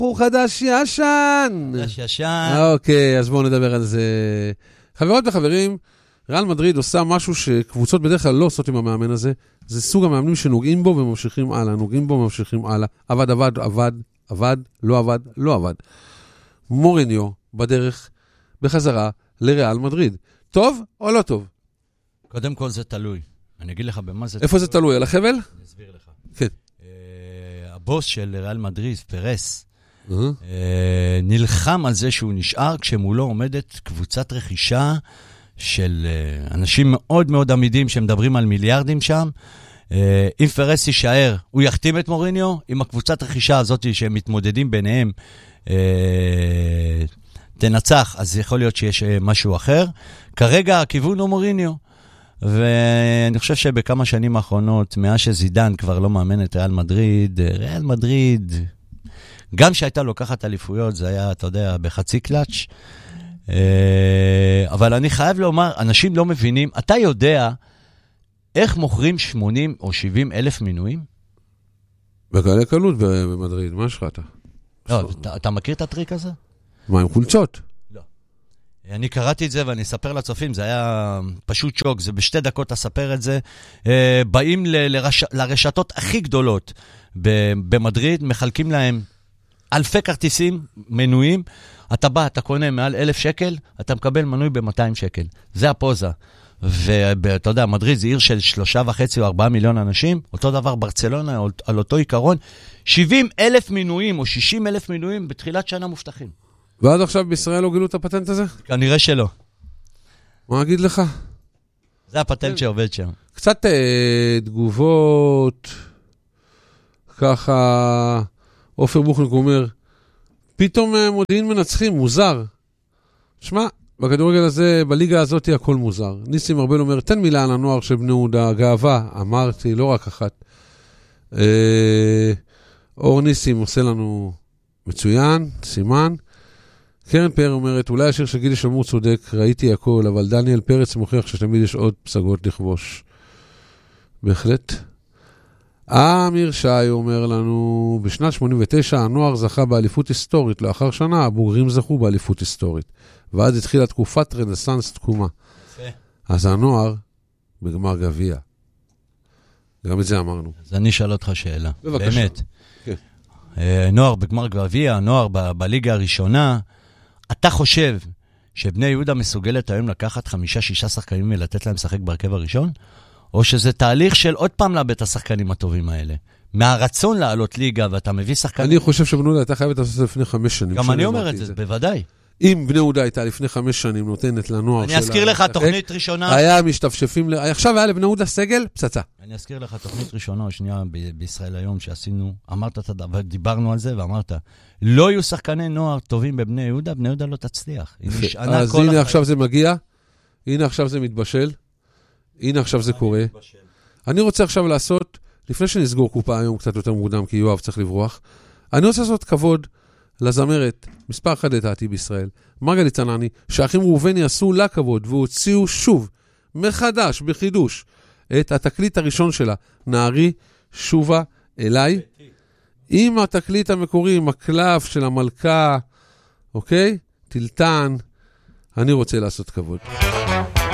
סיפור חדש ישן. חדש ישן. אוקיי, אז בואו נדבר על זה. חברות וחברים, ריאל מדריד עושה משהו שקבוצות בדרך כלל לא עושות עם המאמן הזה. זה סוג המאמנים שנוגעים בו וממשיכים הלאה. נוגעים בו וממשיכים הלאה. עבד, לא עבד. מוריניו בדרך בחזרה לריאל מדריד. טוב או לא טוב? קודם כל זה תלוי. אני אגיד לך במה זה... איפה זה תלוי? על החבל? אני אסביר לך. כן. הבוס של ריאל מדריד, פרס, נלחם על זה שהוא נשאר כשמולו עומדת קבוצת רכישה של אנשים מאוד מאוד עמידים שמדברים על מיליארדים שם. אם פרס יישאר, הוא יחתים את מוריניו, עם הקבוצת רכישה הזאת שהם מתמודדים ביניהם תנצח, אז יכול להיות שיש משהו אחר. כרגע הכיוון הוא מוריניו, ואני חושב שבכמה שנים האחרונות, מאז שזידן כבר לא מאמן את ריאל מדריד, גם שהייתה לוקחת אליפויות, זה היה, אתה יודע, בחצי קלאץ'. אבל אני חייב לומר, אנשים לא מבינים, אתה יודע איך מוכרים 80 או 70 אלף מינויים? בקלי קלות במדריד, מה שלך אתה? לא, אתה מכיר את הטריק הזה? מה עם חולצות? לא. אני קראתי את זה ואני אספר לצופים, זה היה פשוט שוק, זה בשתי דקות אספר את זה. באים לרשתות הכי גדולות במדריד, מחלקים להם אלפי כרטיסים, מנויים, אתה בא, אתה קונה מעל 1,000 שקל, אתה מקבל מנוי ב-200 שקל. זה הפוזה. ואתה יודע, מדריד זה עיר של 3.5 או 4 מיליון אנשים, אותו דבר ברצלונה, על אותו עיקרון, 70,000 מינויים או 60,000 מינויים בתחילת שנה מובטחים. ועד עכשיו בישראל לא גילו את הפטנט הזה? כנראה שלא. מה אגיד לך? זה הפטנט שעובד שם. קצת תגובות, ככה, עופר בוכניק אומר, פתאום מודיעין מנצחים, מוזר. שמע, בכדורגל הזה, בליגה הזאת הכל מוזר. ניסים ארבל אומר, תן מילה על הנוער של בני יהודה, גאווה, אמרתי, לא רק אחת. אור ניסים עושה לנו מצוין, סימן. קרן פאר אומרת, אולי השיר של גילי שלמור צודק, ראיתי הכל, אבל דניאל פרץ מוכיח שתמיד יש עוד פסגות לכבוש. בהחלט. אמיר שי אומר לנו, בשנת 89 הנוער זכה באליפות היסטורית, לאחר שנה הבוגרים זכו באליפות היסטורית. ואז התחילה תקופת רנסנס תקומה. אז הנוער בגמר גביע. גם את זה אמרנו. אז אני אשאל אותך שאלה. בבקשה. באמת. נוער בגמר גביע, נוער בליגה הראשונה, אתה חושב שבני יהודה מסוגלת היום לקחת 5-6 שחקנים ולתת להם לשחק בהרכב הראשון? או שזה תהליך של עוד פעם לאבד את השחקנים הטובים האלה? מהרצון לעלות ליגה ואתה מביא שחקנים... אני חושב שבני יהודה הייתה חייבת לעשות לפני 5 שנים. גם אני אומר את זה, בוודאי. אם בני יהודה הייתה לפני 5 שנים נותנת לנוער שלה... אני אזכיר לך תוכנית ראשונה... היה משתפשפים... עכשיו היה לבני יהודה סגל, פצצה. אני אזכיר לך תוכנית ראשונה או שנייה בישראל היום שעשינו, אמרת את הדבר, דיברנו על זה ואמרת, לא יהיו שחקני נוער טובים בבני יהודה, בני יהודה לא תצליח. אז הנה עכשיו זה מגיע, הנה עכשיו זה מתבשל, הנה עכשיו זה קורה. אני רוצה עכשיו לעשות, לפני שנסגור קופה היום קצת יותר מוקדם, כי יואב צריך לברוח, אני רוצה לעשות כבוד לזמרת, מספר אחד לדעתי בישראל, מרגלית צנעני, שהאחים ראובני עשו לה כבוד, והוציאו שוב, מחדש, בחידוש, את התקליט הראשון שלה, נערי שובה אליי, עם התקליט המקורי, עם הקלף של המלכה, אוקיי? טילטן, אני רוצה לעשות כבוד.